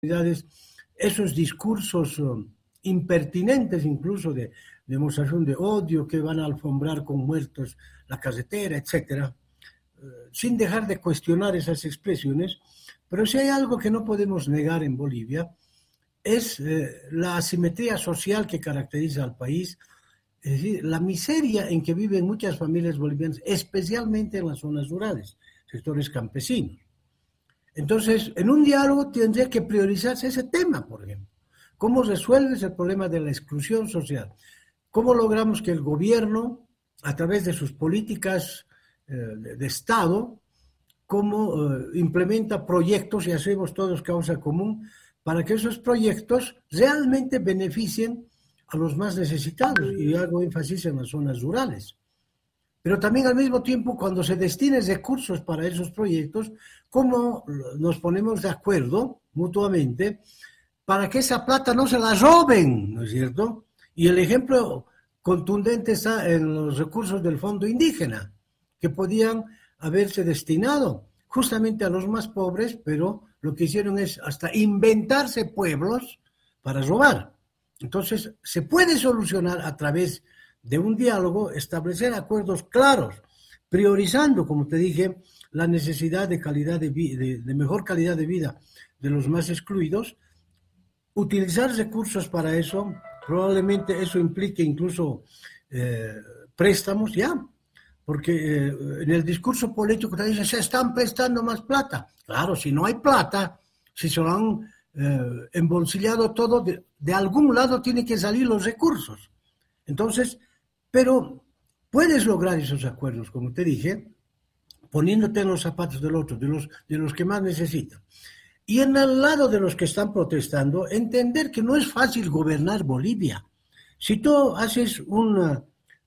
esos discursos impertinentes, incluso de demostración de odio, que van a alfombrar con muertos la carretera, etcétera, sin dejar de cuestionar esas expresiones. Pero si hay algo que no podemos negar en Bolivia, es la asimetría social que caracteriza al país, es decir, la miseria en que viven muchas familias bolivianas, especialmente en las zonas rurales, sectores campesinos. Entonces, en un diálogo tendría que priorizarse ese tema, por ejemplo. ¿Cómo resuelves el problema de la exclusión social? ¿Cómo logramos que el gobierno, a través de sus políticas de Estado, cómo implementa proyectos, y hacemos todos causa común, para que esos proyectos realmente beneficien a los más necesitados? Y hago énfasis en las zonas rurales. Pero también al mismo tiempo, cuando se destinen recursos para esos proyectos, cómo nos ponemos de acuerdo mutuamente para que esa plata no se la roben, ¿no es cierto? Y el ejemplo contundente está en los recursos del Fondo Indígena, que podían haberse destinado justamente a los más pobres, pero lo que hicieron es hasta inventarse pueblos para robar. Entonces, se puede solucionar a través de un diálogo, establecer acuerdos claros, priorizando, como te dije, la necesidad de mejor calidad de vida de los más excluidos, utilizar recursos para eso. Probablemente eso implique incluso préstamos, ya, porque en el discurso político te dice, se están prestando más plata. Claro, si no hay plata, si se lo han embolsillado todo, de algún lado tienen que salir los recursos. Entonces, pero puedes lograr esos acuerdos, como te dije, poniéndote en los zapatos del otro, de los que más necesitan. Y en el lado de los que están protestando, entender que no es fácil gobernar Bolivia. Si tú haces una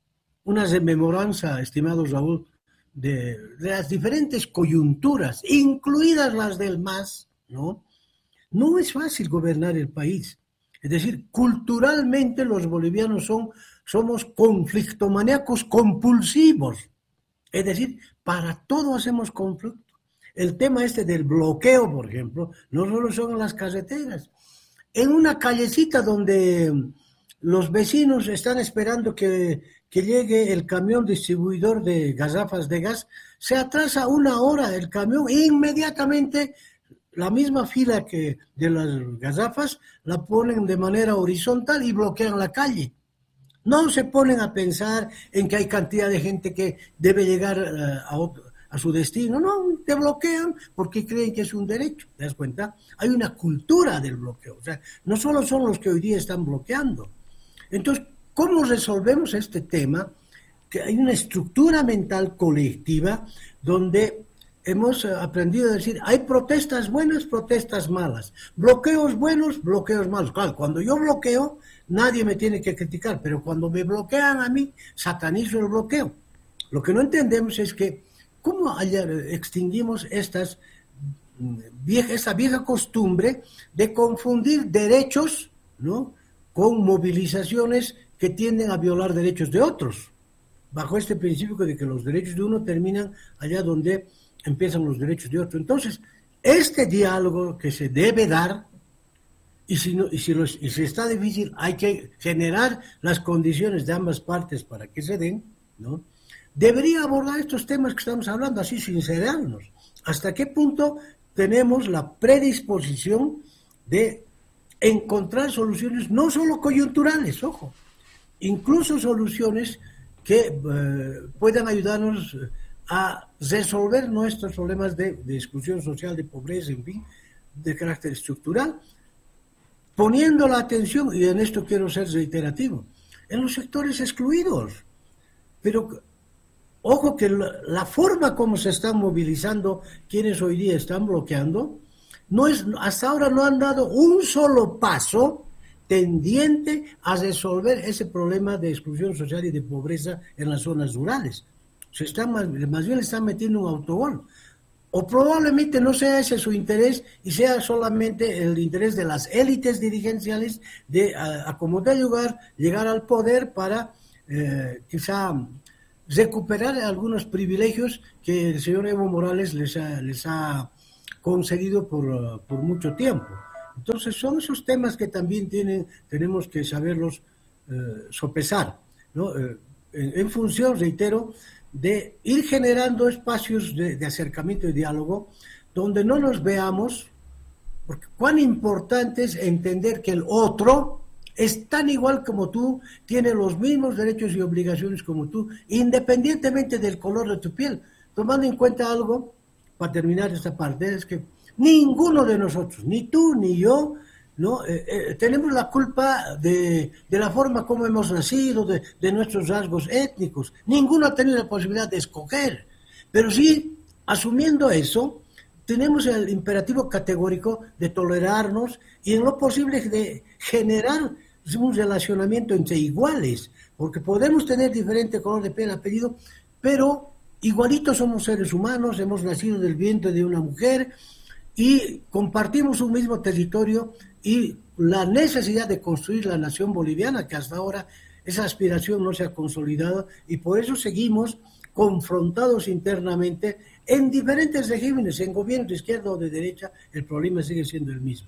rememoranza, estimado Raúl, de las diferentes coyunturas, incluidas las del MAS, ¿no? No es fácil gobernar el país. Es decir, culturalmente los bolivianos somos conflictomaníacos compulsivos. Es decir, para todo hacemos conflicto. El tema este del bloqueo, por ejemplo, no solo son en las carreteras. En una callecita donde los vecinos están esperando que llegue el camión distribuidor de garrafas de gas, se atrasa 1 hora el camión e inmediatamente la misma fila que de las garrafas la ponen de manera horizontal y bloquean la calle. No se ponen a pensar en que hay cantidad de gente que debe llegar a su destino. No, te bloquean porque creen que es un derecho. ¿Te das cuenta? Hay una cultura del bloqueo. O sea, no solo son los que hoy día están bloqueando. Entonces, ¿cómo resolvemos este tema? Que hay una estructura mental colectiva donde hemos aprendido a decir, hay protestas buenas, protestas malas, bloqueos buenos, bloqueos malos. Claro, cuando yo bloqueo, nadie me tiene que criticar, pero cuando me bloquean a mí, satanizo el bloqueo. Lo que no entendemos es que, ¿cómo extinguimos esta vieja costumbre de confundir derechos, ¿no?, con movilizaciones que tienden a violar derechos de otros, bajo este principio de que los derechos de uno terminan allá donde empiezan los derechos de otro? Entonces, este diálogo que se debe dar, y si está difícil, hay que generar las condiciones de ambas partes para que se den, ¿no? Debería abordar estos temas que estamos hablando, así sincerarnos. ¿Hasta qué punto tenemos la predisposición de encontrar soluciones no solo coyunturales, ojo, incluso soluciones que puedan ayudarnos a resolver nuestros problemas de exclusión social, de pobreza, en fin, de carácter estructural, poniendo la atención, y en esto quiero ser reiterativo, en los sectores excluidos. Pero, ojo, que la forma como se están movilizando quienes hoy día están bloqueando, hasta ahora no han dado un solo paso tendiente a resolver ese problema de exclusión social y de pobreza en las zonas rurales. Más bien le están metiendo un autogol. O probablemente no sea ese su interés y sea solamente el interés de las élites dirigenciales de acomodar lugar, llegar al poder para quizá recuperar algunos privilegios que el señor Evo Morales les ha concedido por mucho tiempo. Entonces son esos temas que también tenemos que saberlos sopesar, ¿no? En función, reitero, de ir generando espacios de acercamiento y diálogo donde no nos veamos, porque cuán importante es entender que el otro es tan igual como tú, tiene los mismos derechos y obligaciones como tú, independientemente del color de tu piel. Tomando en cuenta algo, para terminar esta parte, es que ninguno de nosotros, ni tú ni yo, ¿no? Tenemos la culpa de la forma como hemos nacido, de nuestros rasgos étnicos. Ninguno ha tenido la posibilidad de escoger. Pero sí, asumiendo eso, tenemos el imperativo categórico de tolerarnos y en lo posible de generar un relacionamiento entre iguales, porque podemos tener diferente color de piel, apellido, pero igualitos somos seres humanos, hemos nacido del vientre de una mujer y compartimos un mismo territorio, y la necesidad de construir la nación boliviana, que hasta ahora esa aspiración no se ha consolidado, y por eso seguimos confrontados internamente en diferentes regímenes, en gobiernos de izquierda o de derecha, el problema sigue siendo el mismo.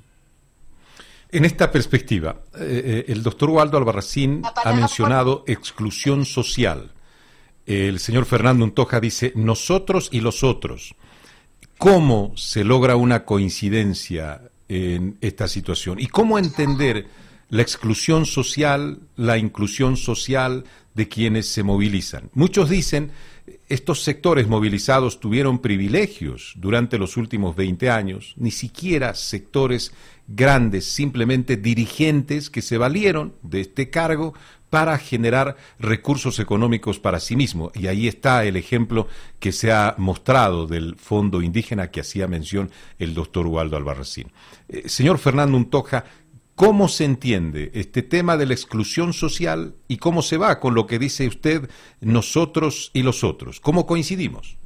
En esta perspectiva, el doctor Waldo Albarracín ha mencionado exclusión social. El señor Fernando Untoja dice, nosotros y los otros. ¿Cómo se logra una coincidencia en esta situación? ¿Y cómo entender la exclusión social, la inclusión social de quienes se movilizan? Muchos dicen, estos sectores movilizados tuvieron privilegios durante los últimos 20 años, ni siquiera sectores grandes, simplemente dirigentes que se valieron de este cargo para generar recursos económicos para sí mismo. Y ahí está el ejemplo que se ha mostrado del Fondo Indígena que hacía mención el doctor Waldo Albarracín. Señor Fernando Untoja, ¿cómo se entiende este tema de la exclusión social y cómo se va con lo que dice usted, nosotros y los otros? ¿Cómo coincidimos?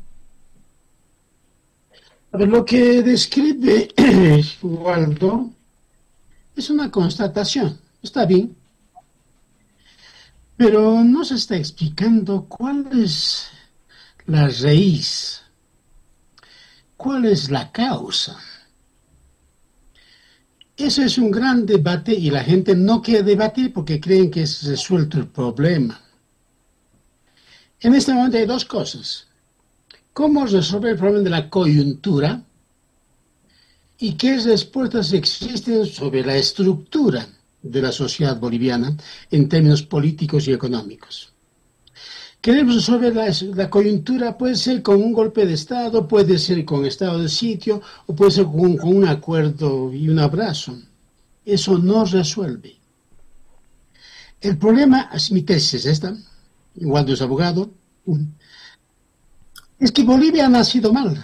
A ver, lo que describe Waldo es una constatación, está bien, pero no se está explicando cuál es la raíz, cuál es la causa. Eso es un gran debate y la gente no quiere debatir porque creen que es resuelto el problema. En este momento hay dos cosas. ¿Cómo resolver el problema de la coyuntura? ¿Y qué respuestas existen sobre la estructura de la sociedad boliviana en términos políticos y económicos? Queremos resolver la coyuntura, puede ser con un golpe de Estado, puede ser con estado de sitio, o puede ser con un acuerdo y un abrazo. Eso no resuelve. El problema, mi tesis es esta, Waldo es abogado, es que Bolivia ha nacido mal.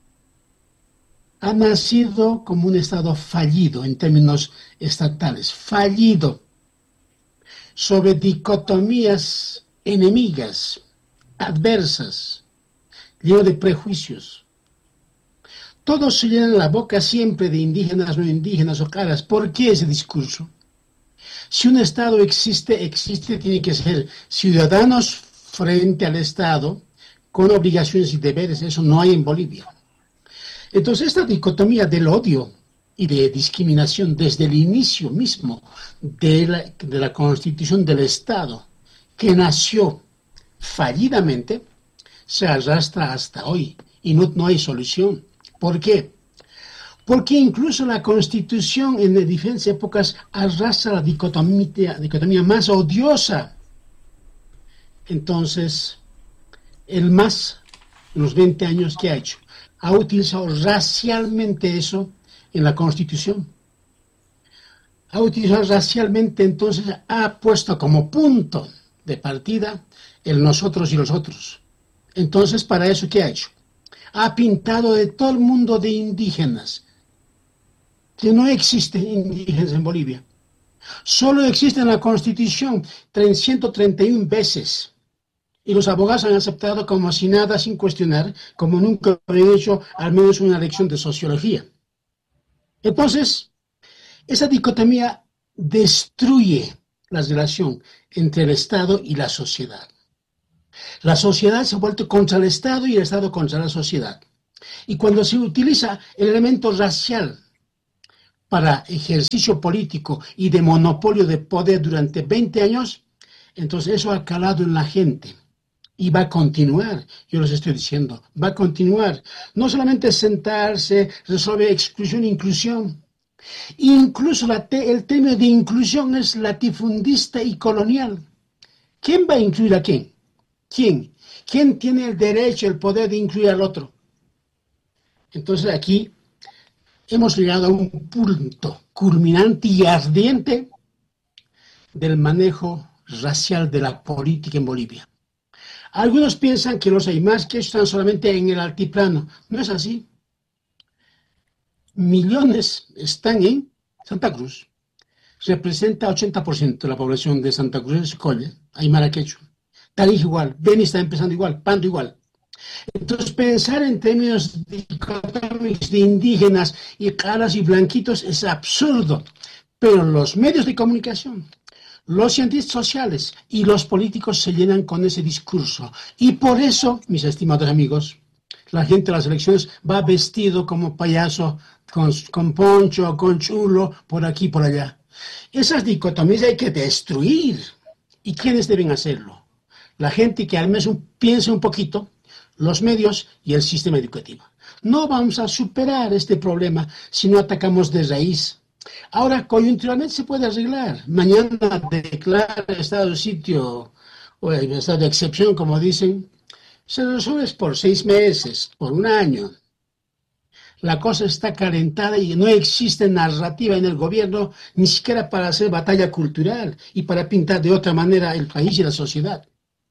Ha nacido como un Estado fallido en términos estatales, fallido, sobre dicotomías enemigas, adversas, lleno de prejuicios. Todos se llenan la boca siempre de indígenas, no indígenas o caras. ¿Por qué ese discurso? Si un Estado existe, tiene que ser ciudadanos frente al Estado, con obligaciones y deberes. Eso no hay en Bolivia. Entonces, esta dicotomía del odio y de discriminación desde el inicio mismo de la constitución del Estado, que nació fallidamente, se arrastra hasta hoy y no hay solución. ¿Por qué? Porque incluso la Constitución en diferentes épocas arrastra la dicotomía más odiosa. Entonces, el MAS, en los 20 años que ha hecho, ha utilizado racialmente eso en la Constitución. Ha utilizado racialmente, entonces ha puesto como punto de partida el nosotros y los otros. Entonces, para eso, ¿qué ha hecho? Ha pintado de todo el mundo de indígenas, que no existen indígenas en Bolivia. Solo existe en la Constitución 131 veces. Y los abogados han aceptado como si nada, sin cuestionar, como nunca habían hecho al menos una lección de sociología. Entonces, esa dicotomía destruye la relación entre el Estado y la sociedad. La sociedad se ha vuelto contra el Estado y el Estado contra la sociedad. Y cuando se utiliza el elemento racial para ejercicio político y de monopolio de poder durante 20 años, entonces eso ha calado en la gente. Y va a continuar, yo les estoy diciendo, va a continuar. No solamente sentarse, resolver exclusión e inclusión. Incluso el término de inclusión es latifundista y colonial. ¿Quién va a incluir a quién? ¿Quién? ¿Quién tiene el derecho, el poder de incluir al otro? Entonces aquí hemos llegado a un punto culminante y ardiente del manejo racial de la política en Bolivia. Algunos piensan que los aymaras están solamente en el altiplano. No es así. Millones están en Santa Cruz. Representa 80% de la población de Santa Cruz, es Colle, aymara quechua. Tarija igual, Beni está empezando igual, Pando igual. Entonces pensar en términos dicotómicos de indígenas y caras y blanquitos es absurdo. Pero los medios de comunicación, los científicos sociales y los políticos se llenan con ese discurso. Y por eso, mis estimados amigos, la gente de las elecciones va vestido como payaso, con poncho, con chulo, por aquí, por allá. Esas dicotomías hay que destruir. ¿Y quiénes deben hacerlo? La gente que al menos piense un poquito, los medios y el sistema educativo. No vamos a superar este problema si no atacamos de raíz. Ahora, coyunturalmente se puede arreglar. Mañana declara estado de sitio o estado de excepción, como dicen. Se resuelve por 6 meses, por 1 año. La cosa está calentada y no existe narrativa en el gobierno, ni siquiera para hacer batalla cultural y para pintar de otra manera el país y la sociedad.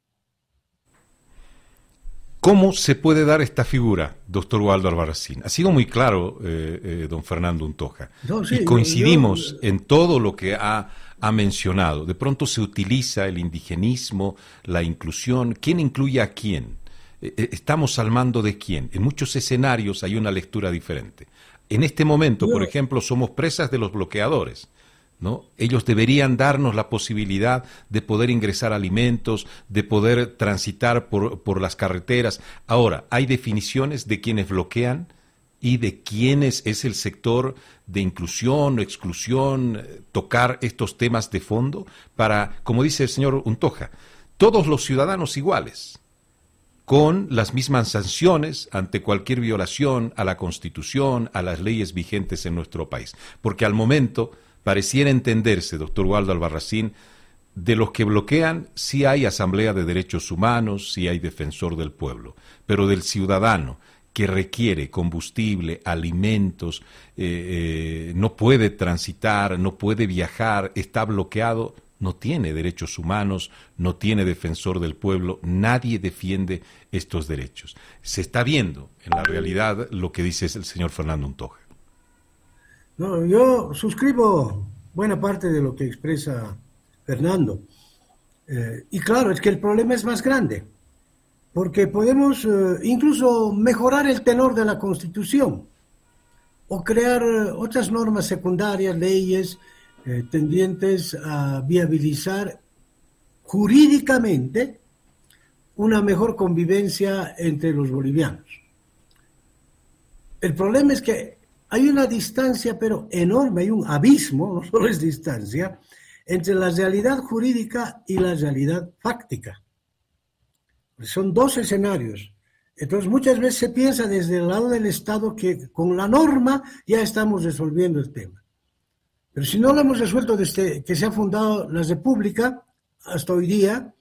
¿Cómo se puede dar esta figura, doctor Waldo Albarracín? Ha sido muy claro, don Fernando Untoja, no, sí, y coincidimos en todo lo que ha mencionado. De pronto se utiliza el indigenismo, la inclusión. ¿Quién incluye a quién? ¿Estamos al mando de quién? En muchos escenarios hay una lectura diferente. En este momento, por ejemplo, somos presas de los bloqueadores, ¿no? Ellos deberían darnos la posibilidad de poder ingresar alimentos, de poder transitar por las carreteras. Ahora, hay definiciones de quienes bloquean y de quiénes es el sector de inclusión o exclusión, tocar estos temas de fondo para, como dice el señor Untoja, todos los ciudadanos iguales, con las mismas sanciones ante cualquier violación a la Constitución, a las leyes vigentes en nuestro país. Porque al momento pareciera entenderse, doctor Waldo Albarracín, de los que bloquean sí hay Asamblea de Derechos Humanos, sí hay Defensor del Pueblo, pero del ciudadano que requiere combustible, alimentos, no puede transitar, no puede viajar, está bloqueado, no tiene derechos humanos, no tiene defensor del pueblo, nadie defiende estos derechos. Se está viendo en la realidad lo que dice el señor Fernando Untoja. No, yo suscribo buena parte de lo que expresa Fernando. Y claro, es que el problema es más grande, porque podemos incluso mejorar el tenor de la Constitución o crear otras normas secundarias, leyes, tendientes a viabilizar jurídicamente una mejor convivencia entre los bolivianos. El problema es que hay una distancia, pero enorme, hay un abismo, no solo es distancia, entre la realidad jurídica y la realidad fáctica. Son 2 escenarios. Entonces muchas veces se piensa desde el lado del Estado que con la norma ya estamos resolviendo el tema. Pero si no lo hemos resuelto desde que se ha fundado la República hasta hoy día,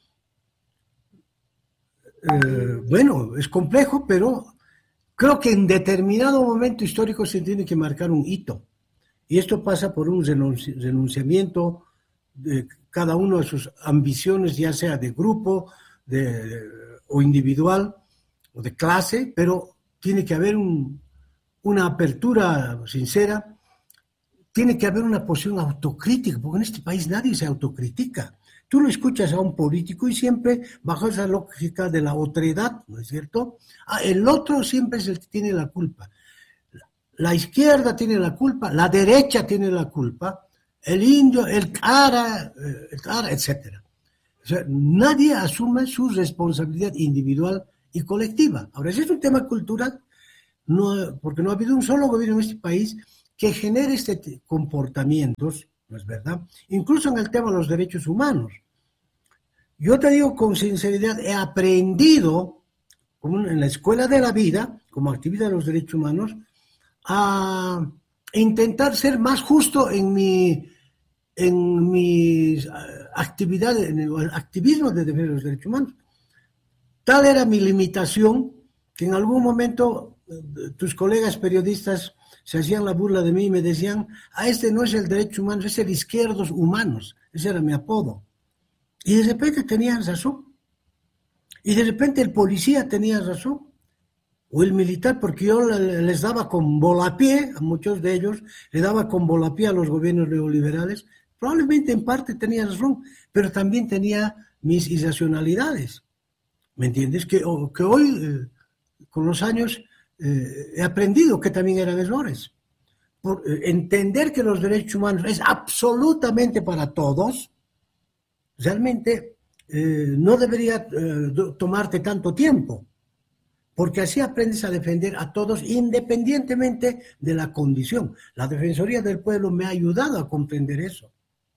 bueno, es complejo, pero creo que en determinado momento histórico se tiene que marcar un hito. Y esto pasa por un renunciamiento de cada uno de sus ambiciones, ya sea de grupo o individual o de clase, pero tiene que haber una apertura sincera. Tiene que haber una posición autocrítica, porque en este país nadie se autocritica. Tú lo escuchas a un político y siempre bajo esa lógica de la otredad, ¿no es cierto? El otro siempre es el que tiene la culpa. La izquierda tiene la culpa, la derecha tiene la culpa, el indio, el cara, etc. O sea, nadie asume su responsabilidad individual y colectiva. Ahora, ese es un tema cultural, porque no ha habido un solo gobierno en este país que genere comportamientos, ¿no es verdad? Incluso en el tema de los derechos humanos. Yo te digo con sinceridad, he aprendido en la escuela de la vida, como activista de los derechos humanos, a intentar ser más justo en mis actividades, en el activismo de defensa de los derechos humanos. Tal era mi limitación que en algún momento tus colegas periodistas se hacían la burla de mí y me decían, este no es el derecho humano, es el izquierdos humanos. Ese era mi apodo. Y de repente tenían razón. Y de repente el policía tenía razón. O el militar, porque yo les daba con volapié, a muchos de ellos, le daba con volapié a los gobiernos neoliberales. Probablemente en parte tenía razón, pero también tenía mis irracionalidades. ¿Me entiendes? Que hoy, con los años, he aprendido que también eran errores. Por entender que los derechos humanos es absolutamente para todos, realmente no debería tomarte tanto tiempo, porque así aprendes a defender a todos independientemente de la condición. La Defensoría del Pueblo me ha ayudado a comprender eso.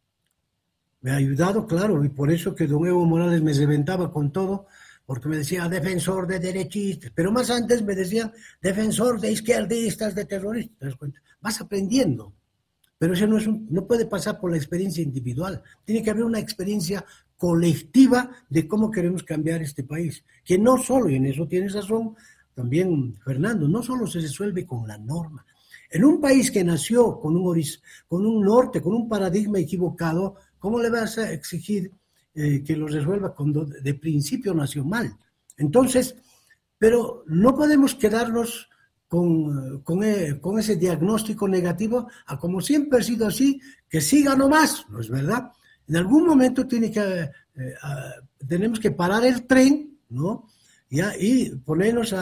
Me ha ayudado, claro, y por eso que don Evo Morales me reventaba con todo, porque me decía defensor de derechistas, pero más antes me decían defensor de izquierdistas, de terroristas. ¿Te das cuenta? Vas aprendiendo, pero eso no puede pasar por la experiencia individual. Tiene que haber una experiencia colectiva de cómo queremos cambiar este país, que no solo, y en eso tienes razón también Fernando, no solo se resuelve con la norma. En un país que nació con un norte, con un paradigma equivocado, ¿cómo le vas a exigir que lo resuelva cuando de principio nació mal? Entonces, pero no podemos quedarnos con ese diagnóstico negativo, a como siempre ha sido así, que siga nomás, ¿no es verdad? En algún momento tenemos que parar el tren, ¿no? Y ponernos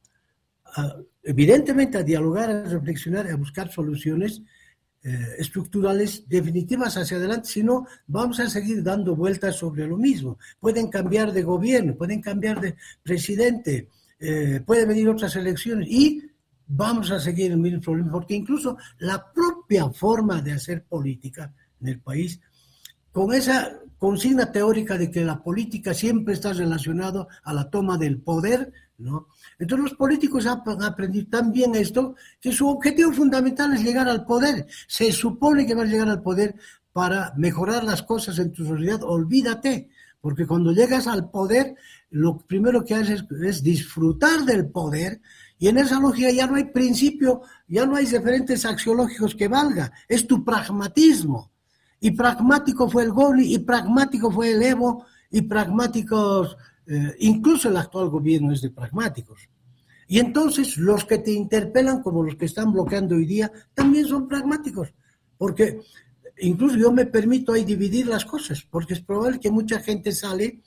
evidentemente a dialogar, a reflexionar, a buscar soluciones estructurales definitivas hacia adelante, si no vamos a seguir dando vueltas sobre lo mismo. Pueden cambiar de gobierno, pueden cambiar de presidente, pueden venir otras elecciones y vamos a seguir el mismo problema, porque incluso la propia forma de hacer política en el país, con esa consigna teórica de que la política siempre está relacionada a la toma del poder, ¿no? Entonces los políticos han aprendido tan bien esto que su objetivo fundamental es llegar al poder. Se supone que vas a llegar al poder para mejorar las cosas en tu sociedad. Olvídate, porque cuando llegas al poder, lo primero que haces es disfrutar del poder, y en esa lógica ya no hay principio, ya no hay referentes axiológicos que valga, es tu pragmatismo. Y pragmático fue el Goli, y pragmático fue el Evo, y pragmáticos, incluso el actual gobierno es de pragmáticos. Y entonces los que te interpelan, como los que están bloqueando hoy día, también son pragmáticos, porque incluso yo me permito ahí dividir las cosas, porque es probable que mucha gente sale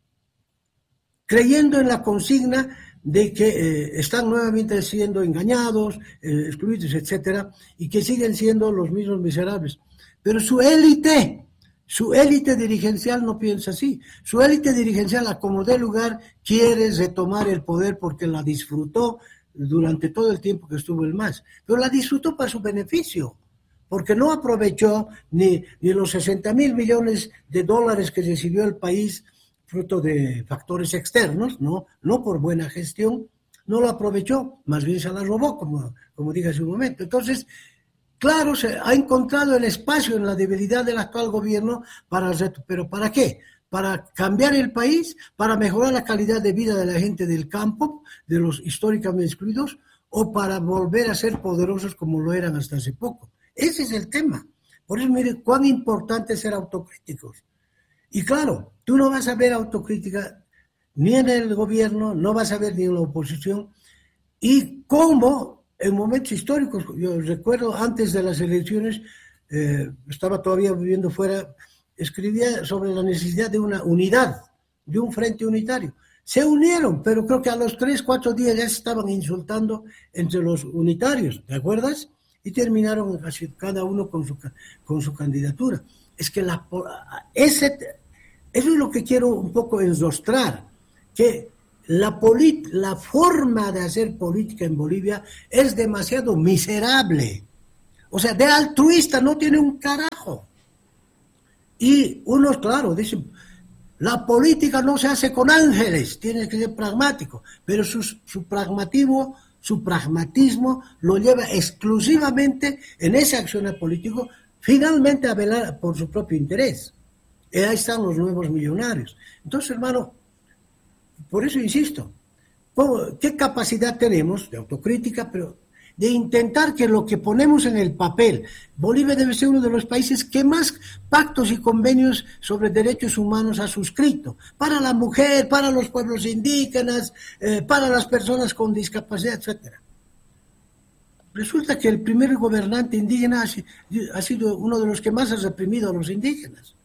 creyendo en la consigna de que están nuevamente siendo engañados, excluidos, etcétera, y que siguen siendo los mismos miserables. Pero su élite dirigencial no piensa así. Su élite dirigencial, a como dé lugar, quiere retomar el poder porque la disfrutó durante todo el tiempo que estuvo el MAS. Pero la disfrutó para su beneficio, porque no aprovechó ni los 60,000 millones de dólares que recibió el país fruto de factores externos, no por buena gestión, no lo aprovechó, más bien se la robó, como dije hace un momento. Entonces, claro, se ha encontrado el espacio en la debilidad del actual gobierno pero ¿para qué? Para cambiar el país, para mejorar la calidad de vida de la gente del campo, de los históricamente excluidos, o para volver a ser poderosos como lo eran hasta hace poco. Ese es el tema. Por eso, mire, cuán importante es ser autocríticos. Y claro, tú no vas a ver autocrítica ni en el gobierno, no vas a ver ni en la oposición, y cómo en momentos históricos, yo recuerdo antes de las elecciones, estaba todavía viviendo fuera, escribía sobre la necesidad de una unidad, de un frente unitario. Se unieron, pero creo que a los 3-4 días ya se estaban insultando entre los unitarios, ¿te acuerdas? Y terminaron así, cada uno con su candidatura. Es que eso es lo que quiero un poco enrostrar, que la forma de hacer política en Bolivia es demasiado miserable. O sea, de altruista no tiene un carajo. Y unos, claro, dicen, la política no se hace con ángeles, tiene que ser pragmático, pero su pragmatismo lo lleva exclusivamente en ese accionar político, finalmente a velar por su propio interés. Y ahí están los nuevos millonarios. Entonces, hermano, por eso insisto, ¿qué capacidad tenemos de autocrítica, pero de intentar que lo que ponemos en el papel? Bolivia debe ser uno de los países que más pactos y convenios sobre derechos humanos ha suscrito, para la mujer, para los pueblos indígenas, para las personas con discapacidad, etcétera. Resulta que el primer gobernante indígena ha sido uno de los que más ha reprimido a los indígenas.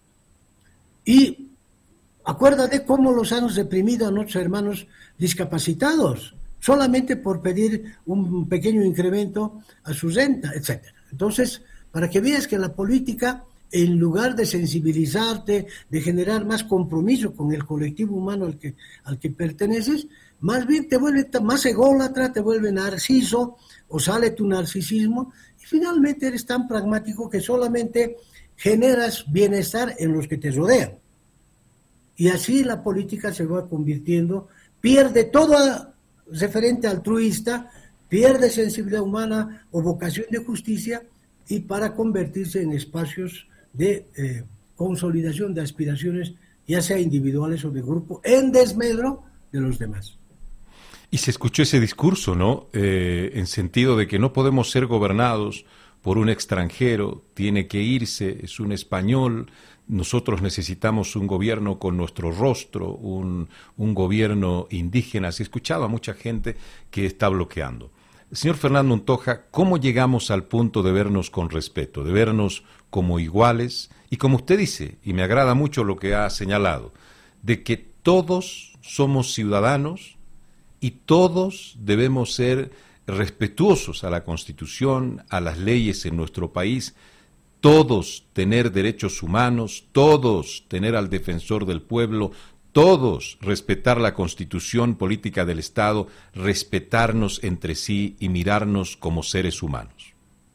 Y acuérdate cómo los han reprimido a nuestros hermanos discapacitados, solamente por pedir un pequeño incremento a su renta, etc. Entonces, para que veas que la política, en lugar de sensibilizarte, de generar más compromiso con el colectivo humano al que perteneces, más bien te vuelve más ególatra, te vuelve narciso, o sale tu narcisismo, y finalmente eres tan pragmático que solamente generas bienestar en los que te rodean. Y así la política se va convirtiendo, pierde todo referente altruista, pierde sensibilidad humana o vocación de justicia, y para convertirse en espacios de consolidación de aspiraciones, ya sea individuales o de grupo, en desmedro de los demás. Y se escuchó ese discurso, ¿no? En sentido de que no podemos ser gobernados por un extranjero, tiene que irse, es un español, nosotros necesitamos un gobierno con nuestro rostro, un gobierno indígena. Se escuchaba mucha gente que está bloqueando. Señor Fernando Untoja, ¿cómo llegamos al punto de vernos con respeto, de vernos como iguales? Y como usted dice, y me agrada mucho lo que ha señalado, de que todos somos ciudadanos y todos debemos ser respetuosos a la Constitución, a las leyes en nuestro país, todos tener derechos humanos, todos tener al defensor del pueblo, todos respetar la Constitución política del Estado, respetarnos entre sí y mirarnos como seres humanos.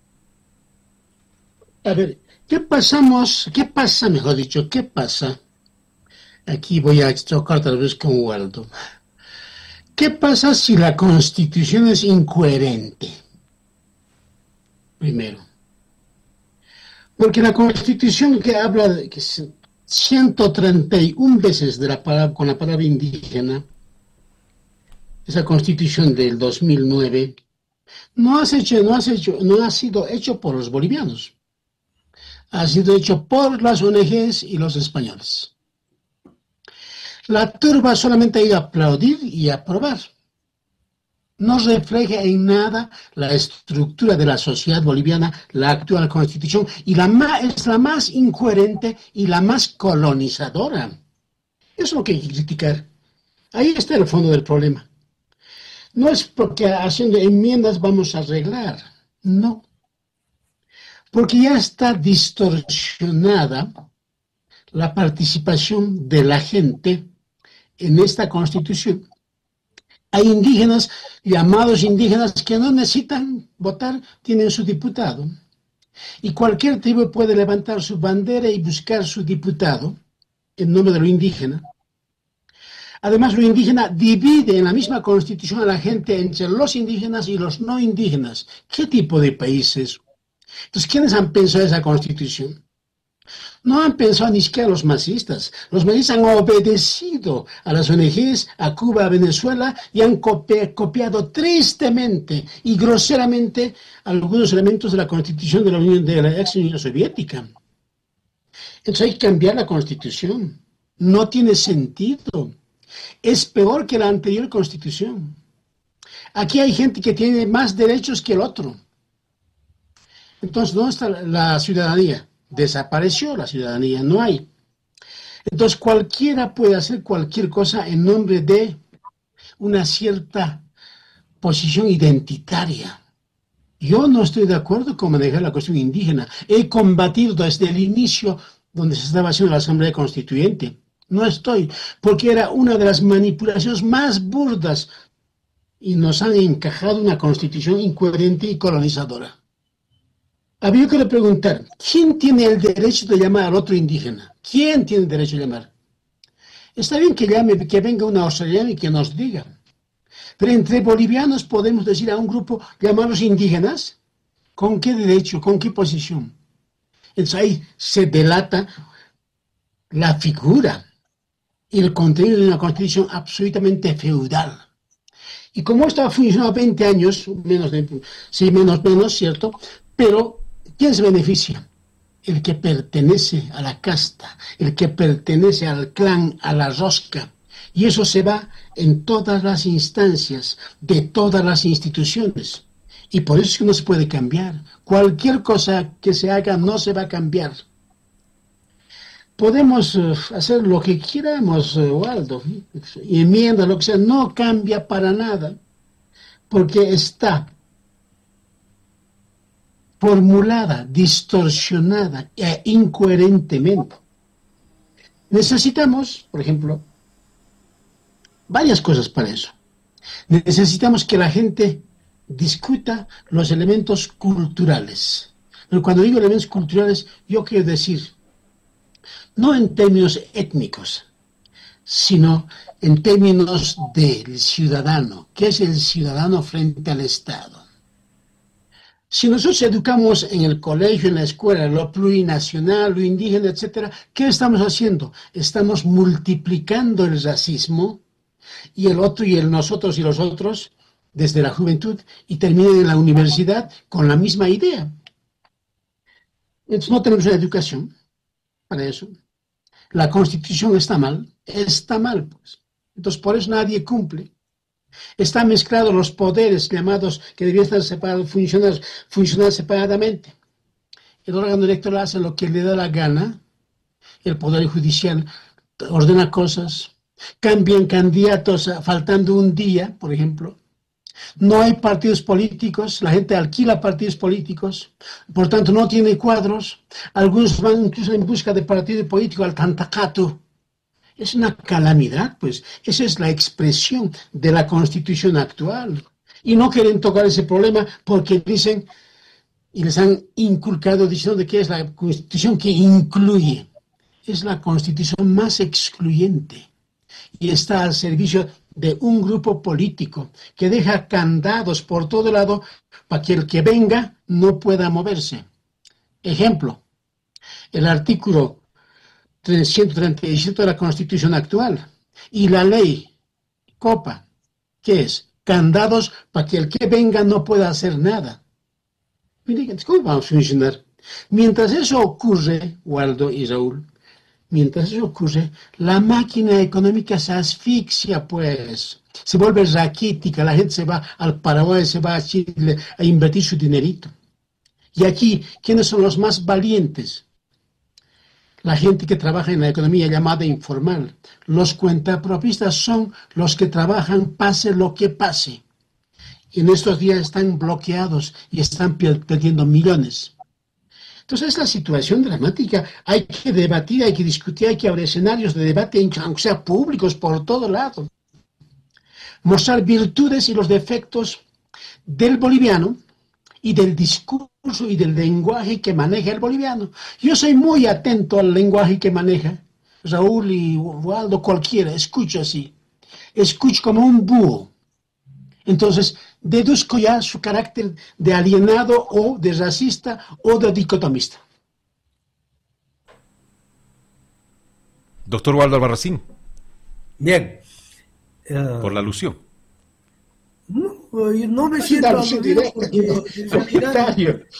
A ver, ¿qué pasa? Aquí voy a chocar tal vez con Waldo. ¿Qué pasa si la Constitución es incoherente? Primero. Porque la Constitución que habla de que 131 veces con la palabra indígena, esa Constitución del 2009, no ha sido hecho por los bolivianos. Ha sido hecho por las ONGs y los españoles. La turba solamente ha ido a aplaudir y a aprobar. No refleja en nada la estructura de la sociedad boliviana, la actual Constitución, y es la más incoherente y la más colonizadora. Eso es lo que hay que criticar. Ahí está el fondo del problema. No es porque haciendo enmiendas vamos a arreglar, no. Porque ya está distorsionada la participación de la gente en esta Constitución. Hay indígenas, llamados indígenas, que no necesitan votar, tienen su diputado. Y cualquier tribu puede levantar su bandera y buscar su diputado en nombre de lo indígena. Además, lo indígena divide en la misma Constitución a la gente entre los indígenas y los no indígenas. ¿Qué tipo de país es? Entonces, ¿quiénes han pensado esa Constitución? No han pensado ni siquiera los masistas. Los masistas han obedecido a las ONGs, a Cuba, a Venezuela, y han copiado tristemente y groseramente algunos elementos de la Constitución de la ex Unión Soviética. Entonces hay que cambiar la Constitución. No tiene sentido. Es peor que la anterior Constitución. Aquí hay gente que tiene más derechos que el otro. Entonces, ¿dónde está la ciudadanía? Desapareció la ciudadanía, no hay. Entonces cualquiera puede hacer cualquier cosa en nombre de una cierta posición identitaria. Yo no estoy de acuerdo con manejar la cuestión indígena. He combatido desde el inicio donde se estaba haciendo la Asamblea Constituyente. No estoy, porque era una de las manipulaciones más burdas y nos han encajado una constitución incoherente y colonizadora. Había que preguntar, ¿quién tiene el derecho de llamar al otro indígena? ¿Quién tiene el derecho de llamar? Está bien que llame, que venga un australiano y que nos diga. Pero entre bolivianos podemos decir a un grupo, llamarlos indígenas. ¿Con qué derecho? ¿Con qué posición? Entonces ahí se delata la figura y el contenido de una constitución absolutamente feudal. Y como esto ha funcionado 20 años, menos, ¿cierto? Pero, ¿quién se beneficia? El que pertenece a la casta, el que pertenece al clan, a la rosca. Y eso se va en todas las instancias, de todas las instituciones. Y por eso es que no se puede cambiar. Cualquier cosa que se haga no se va a cambiar. Podemos hacer lo que queramos, Waldo, enmienda, lo que sea, no cambia para nada, porque está formulada, distorsionada e incoherentemente. Necesitamos, por ejemplo, varias cosas para eso. Necesitamos que la gente discuta los elementos culturales. Pero cuando digo elementos culturales, yo quiero decir, no en términos étnicos, sino en términos del ciudadano. ¿Qué es el ciudadano frente al Estado? Si nosotros educamos en el colegio, en la escuela, lo plurinacional, lo indígena, etc., ¿qué estamos haciendo? Estamos multiplicando el racismo y el otro y el nosotros y los otros desde la juventud y terminan en la universidad con la misma idea. Entonces no tenemos una educación para eso. La Constitución está mal, pues. Entonces por eso nadie cumple. Están mezclados los poderes llamados que debían estar separados, funcionar separadamente. El órgano electoral hace lo que le da la gana, el poder judicial ordena cosas, cambian candidatos faltando un día, por ejemplo. No hay partidos políticos, la gente alquila partidos políticos, por tanto no tiene cuadros, algunos van incluso en busca de partido político al Tantacato. Es una calamidad, pues. Esa es la expresión de la Constitución actual. Y no quieren tocar ese problema porque dicen, y les han inculcado diciendo de que es la Constitución que incluye. Es la Constitución más excluyente. Y está al servicio de un grupo político que deja candados por todo lado para que el que venga no pueda moverse. Ejemplo, el artículo 137 de la Constitución actual y la ley COPA, que es candados para que el que venga no pueda hacer nada. Miren, ¿cómo vamos a funcionar? Mientras eso ocurre, Waldo y Raúl, mientras eso ocurre, la máquina económica se asfixia, pues. Se vuelve raquítica, la gente se va al Paraguay, se va a Chile a invertir su dinerito. Y aquí, ¿quiénes son los más valientes? La gente que trabaja en la economía llamada informal. Los cuentapropistas son los que trabajan pase lo que pase. Y en estos días están bloqueados y están perdiendo millones. Entonces es la situación dramática. Hay que debatir, hay que discutir, hay que abrir escenarios de debate, aunque sean públicos por todo lado. Mostrar virtudes y los defectos del boliviano y del discurso y del lenguaje que maneja el boliviano. Yo soy muy atento al lenguaje que maneja Raúl y Waldo, cualquiera, escucho así. Escucho como un búho. Entonces, deduzco ya su carácter de alienado o de racista o de dicotomista. Doctor Waldo Albarracín. Bien. Por la alusión. No me siento aludido porque en realidad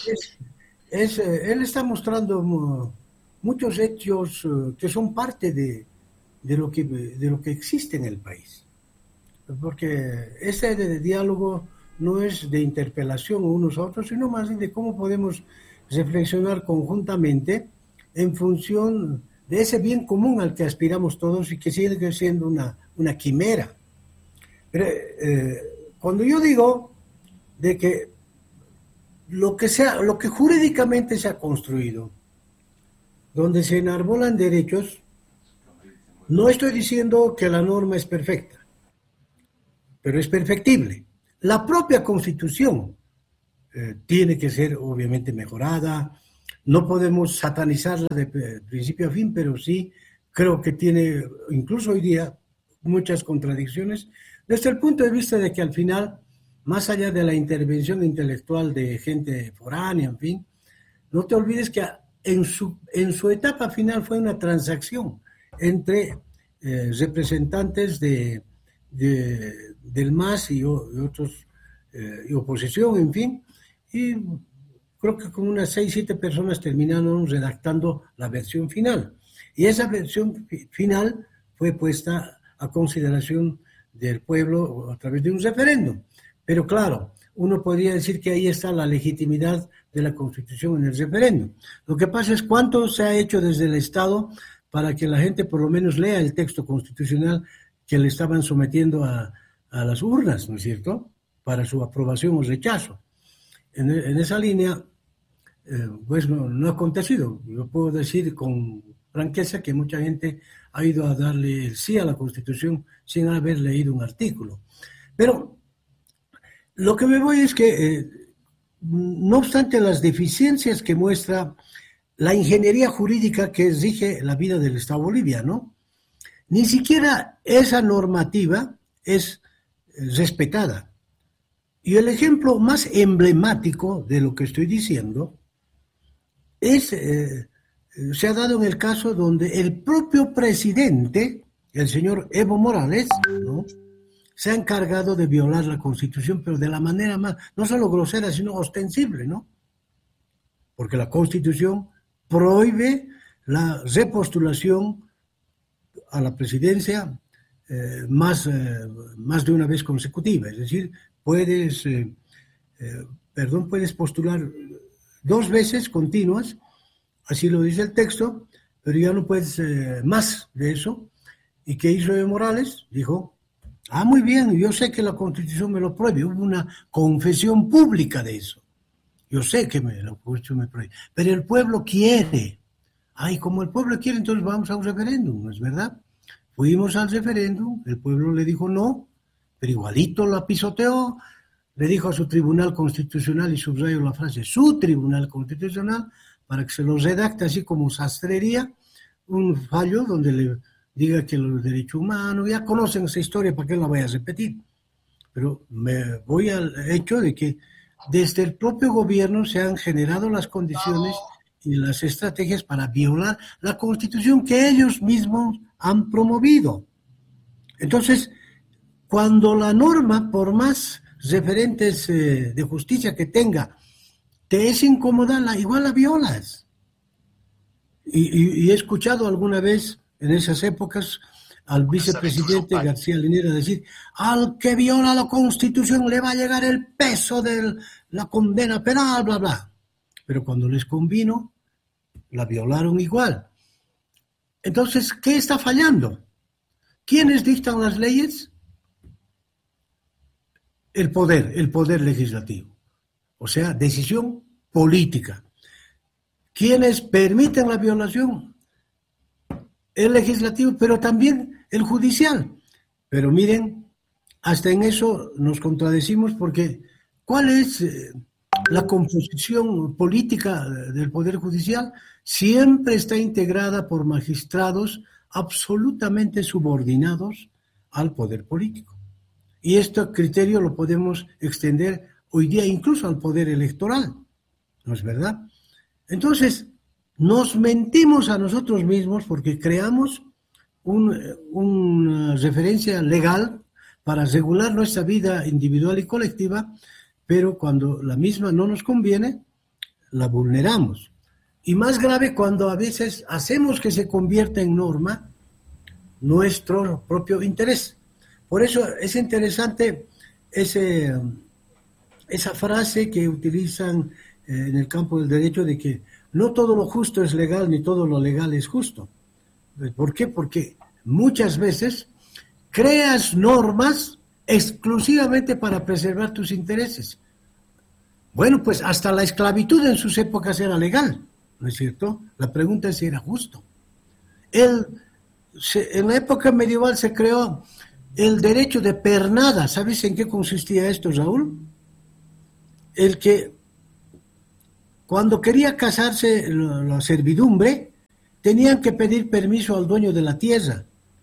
él está mostrando muchos hechos que son parte de lo que existe en el país. Porque ese de diálogo no es de interpelación unos a otros, sino más bien de cómo podemos reflexionar conjuntamente en función de ese bien común al que aspiramos todos y que sigue siendo una quimera. Pero, cuando yo digo de que lo que jurídicamente se ha construido, donde se enarbolan derechos, no estoy diciendo que la norma es perfecta, pero es perfectible. La propia Constitución tiene que ser obviamente mejorada. No podemos satanizarla de principio a fin, pero sí creo que tiene, incluso hoy día, muchas contradicciones, desde el punto de vista de que al final, más allá de la intervención intelectual de gente foránea, en fin, no te olvides que en su etapa final fue una transacción entre representantes del MAS y otros, y oposición, en fin, y creo que con unas 6, 7 personas terminaron redactando la versión final. Y esa versión final fue puesta a consideración del pueblo a través de un referéndum. Pero claro, uno podría decir que ahí está la legitimidad de la Constitución en el referéndum. Lo que pasa es cuánto se ha hecho desde el Estado para que la gente por lo menos lea el texto constitucional que le estaban sometiendo a las urnas, ¿no es cierto?, para su aprobación o rechazo. En esa línea, pues no ha acontecido. Yo puedo decir con franqueza que mucha gente ha ido a darle el sí a la Constitución sin haber leído un artículo. Pero lo que me voy es que, no obstante las deficiencias que muestra la ingeniería jurídica que rige la vida del Estado boliviano, ni siquiera esa normativa es respetada. Y el ejemplo más emblemático de lo que estoy diciendo es, se ha dado en el caso donde el propio presidente, el señor Evo Morales, ¿no?, se ha encargado de violar la Constitución, pero de la manera más, no solo grosera, sino ostensible, ¿no? Porque la Constitución prohíbe la repostulación a la presidencia más de una vez consecutiva. Es decir, puedes postular 2 veces continuas, así lo dice el texto, pero ya no puedes más de eso. ¿Y qué hizo Evo Morales? Dijo, muy bien, yo sé que la Constitución me lo prohíbe. Hubo una confesión pública de eso. Yo sé que la Constitución me prohíbe, pero el pueblo quiere. Y como el pueblo quiere, entonces vamos a un referéndum, ¿no es verdad? Fuimos al referéndum, el pueblo le dijo no, pero igualito la pisoteó, le dijo a su tribunal constitucional, y subrayo la frase, su tribunal constitucional, para que se lo redacte así como sastrería, un fallo donde le diga que los derechos humanos, ya conocen esa historia, ¿para qué la voy a repetir? Pero me voy al hecho de que desde el propio gobierno se han generado las condiciones y las estrategias para violar la Constitución que ellos mismos han promovido. Entonces, cuando la norma, por más referentes de justicia que tenga, te es incómoda, igual la violas. Y he escuchado alguna vez, en esas épocas, al vicepresidente García Linera decir, al que viola la Constitución le va a llegar el peso de la condena penal, bla, bla. Pero cuando les convino, la violaron igual. Entonces, ¿qué está fallando? ¿Quiénes dictan las leyes? El poder legislativo. O sea, decisión política. ¿Quiénes permiten la violación? El legislativo, pero también el judicial. Pero miren, hasta en eso nos contradecimos porque ¿cuál es la composición política del Poder Judicial? Siempre está integrada por magistrados absolutamente subordinados al poder político. Y este criterio lo podemos extender hoy día incluso al poder electoral, ¿no es verdad? Entonces, nos mentimos a nosotros mismos porque creamos una referencia legal para regular nuestra vida individual y colectiva, pero cuando la misma no nos conviene, la vulneramos. Y más grave cuando a veces hacemos que se convierta en norma nuestro propio interés. Por eso es interesante esa frase que utilizan en el campo del derecho de que no todo lo justo es legal, ni todo lo legal es justo. ¿Por qué? Porque muchas veces creas normas exclusivamente para preservar tus intereses. Bueno, pues hasta la esclavitud en sus épocas era legal, ¿no es cierto? La pregunta es si era justo. En la época medieval se creó el derecho de pernada. ¿Sabes en qué consistía esto, Raúl? El que cuando quería casarse la servidumbre, tenían que pedir permiso al dueño de la tierra.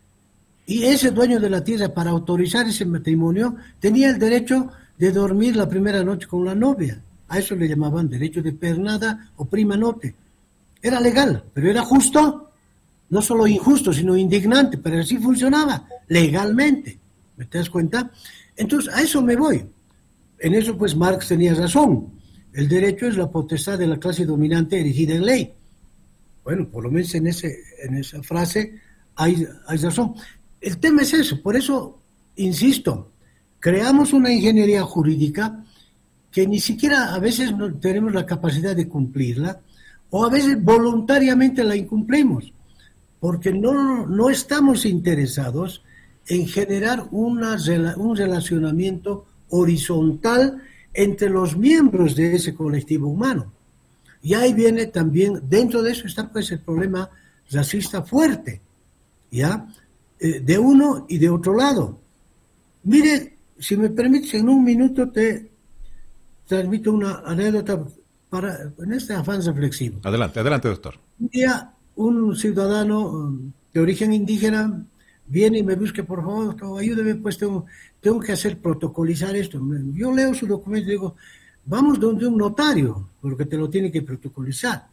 Y ese dueño de la tierra, para autorizar ese matrimonio, tenía el derecho de dormir la primera noche con la novia. A eso le llamaban derecho de pernada o prima notte. Era legal, pero era justo, no solo injusto, sino indignante, pero así funcionaba, legalmente. ¿Me te das cuenta? Entonces, a eso me voy. En eso, pues, Marx tenía razón. El derecho es la potestad de la clase dominante erigida en ley. Bueno, por lo menos en esa frase hay razón. El tema es eso, por eso, insisto, creamos una ingeniería jurídica que ni siquiera a veces no tenemos la capacidad de cumplirla, o a veces voluntariamente la incumplimos, porque no estamos interesados en generar un relacionamiento horizontal entre los miembros de ese colectivo humano. Y ahí viene también, dentro de eso está pues el problema racista fuerte, ¿ya? De uno y de otro lado. Mire, si me permites, en un minuto te transmito una anécdota en este afán reflexivo. Adelante, doctor. Un día un ciudadano de origen indígena viene y me busca, por favor, ayúdeme, pues tengo que hacer protocolizar esto. Yo leo su documento y digo, vamos donde un notario, porque te lo tiene que protocolizar.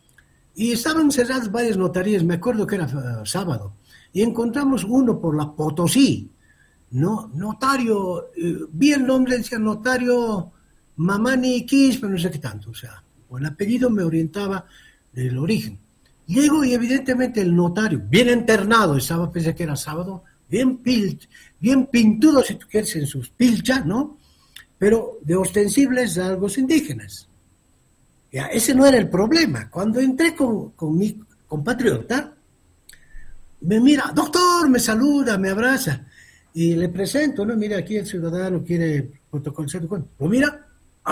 Y estaban cerradas varias notarías, me acuerdo que era sábado, y encontramos uno por la Potosí, ¿no? Notario, vi el nombre, decía notario Mamani Kish, pero no sé qué tanto, o sea, el apellido me orientaba del origen. Llego y evidentemente el notario, bien internado, pensé que era sábado, bien pintudo, si tú quieres, en sus pilchas, ¿no? Pero de ostensibles rasgos indígenas. Ya, ese no era el problema. Cuando entré con mi compatriota, me mira, doctor, me saluda, me abraza, y le presento, ¿no? Mira, aquí el ciudadano quiere protocolizar. Pues mira,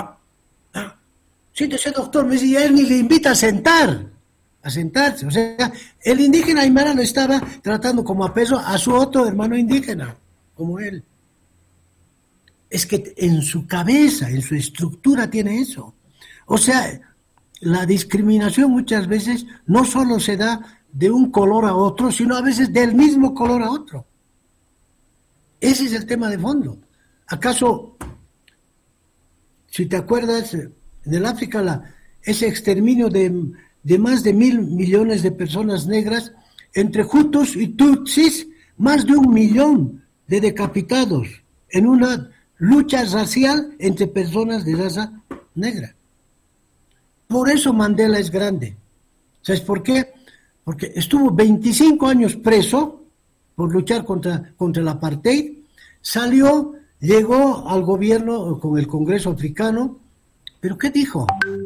siéntese, doctor, me dice, y él ni le invita a sentarse. O sea, el indígena aymara lo estaba tratando como a peso a su otro hermano indígena, como él. Es que en su cabeza, en su estructura tiene eso. O sea, la discriminación muchas veces no solo se da de un color a otro, sino a veces del mismo color a otro. Ese es el tema de fondo. ¿Acaso, si te acuerdas, en el África, ese exterminio de más de 1.000 millones de personas negras, entre Hutus y Tutsis, más de 1 millón de decapitados en una lucha racial entre personas de raza negra? Por eso Mandela es grande. ¿Sabes por qué? Porque estuvo 25 años preso por luchar contra el apartheid, salió, llegó al gobierno con el Congreso africano, pero ¿qué dijo?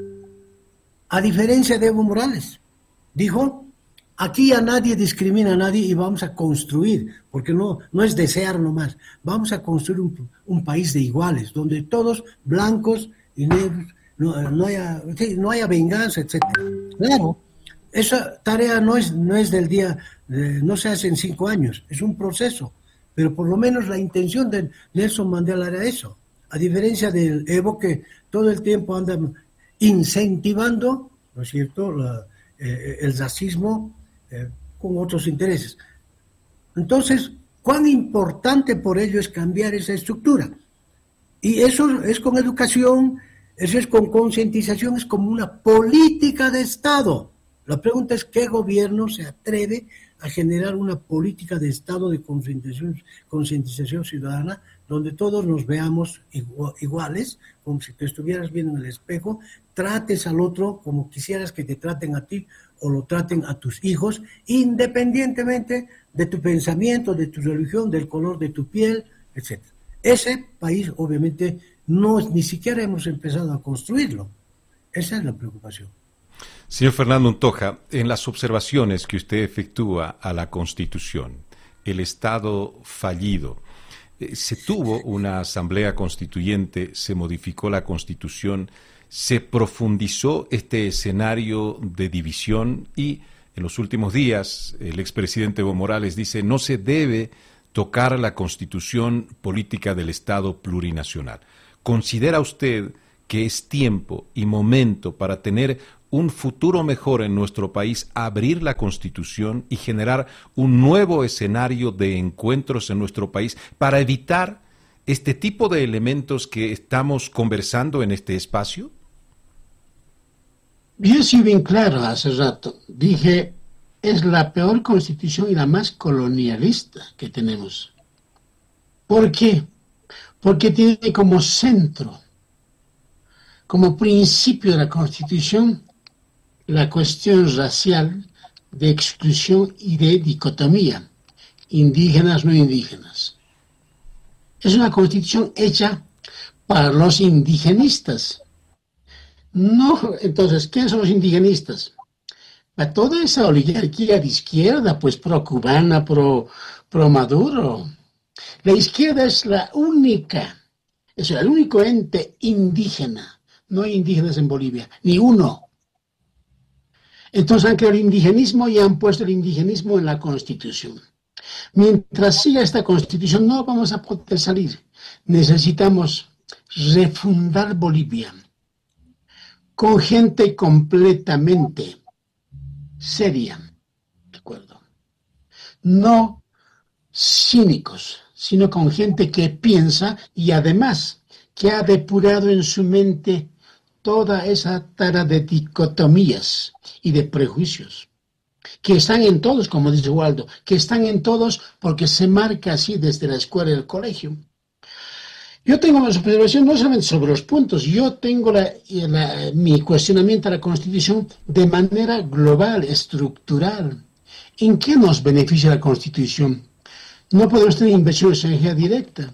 A diferencia de Evo Morales, dijo, aquí a nadie discrimina a nadie y vamos a construir, porque no es desear nomás, vamos a construir un país de iguales, donde todos blancos y negros, no haya venganza, etc. Claro, esa tarea no es del día, no se hace en 5 años, es un proceso, pero por lo menos la intención de Nelson Mandela era eso, a diferencia del Evo que todo el tiempo anda incentivando, ¿no es cierto?, el racismo con otros intereses. Entonces, cuán importante por ello es cambiar esa estructura. Y eso es con educación, eso es con concientización, es como una política de Estado. La pregunta es, ¿qué gobierno se atreve a generar una política de Estado de concientización ciudadana donde todos nos veamos iguales, como si te estuvieras viendo en el espejo, trates al otro como quisieras que te traten a ti o lo traten a tus hijos, independientemente de tu pensamiento, de tu religión, del color de tu piel, etc. Ese país, obviamente, ni siquiera hemos empezado a construirlo. Esa es la preocupación. Señor Fernando Untoja, en las observaciones que usted efectúa a la Constitución, el Estado fallido, se tuvo una asamblea constituyente, se modificó la Constitución, se profundizó este escenario de división y en los últimos días el expresidente Evo Morales dice no se debe tocar la Constitución política del Estado plurinacional. ¿Considera usted que es tiempo y momento para tener un futuro mejor en nuestro país, abrir la Constitución y generar un nuevo escenario de encuentros en nuestro país para evitar este tipo de elementos que estamos conversando en este espacio? Yo soy bien claro hace rato. Dije, es la peor constitución y la más colonialista que tenemos. ¿Por qué? Porque tiene como centro, como principio de la Constitución, la cuestión racial, de exclusión y de dicotomía, indígenas, no indígenas. Es una Constitución hecha para los indigenistas. No, entonces, ¿quiénes son los indigenistas? Para toda esa oligarquía de izquierda, pues pro-cubana, pro Maduro. La izquierda es la única, es el único ente indígena. No hay indígenas en Bolivia, ni uno. Entonces han creado el indigenismo y han puesto el indigenismo en la Constitución. Mientras siga esta Constitución no vamos a poder salir. Necesitamos refundar Bolivia con gente completamente seria, ¿de acuerdo? No cínicos, sino con gente que piensa y además que ha depurado en su mente toda esa tara de dicotomías y de prejuicios, que están en todos, como dice Waldo, que están en todos porque se marca así desde la escuela y el colegio. Yo tengo más observación no solamente sobre los puntos, yo tengo mi cuestionamiento a la Constitución de manera global, estructural. ¿En qué nos beneficia la Constitución? No podemos tener inversión extranjera directa.